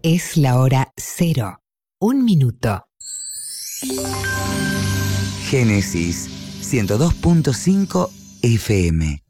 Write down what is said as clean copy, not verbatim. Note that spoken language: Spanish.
Es la hora 0, 1 minuto. Génesis 102.5 FM.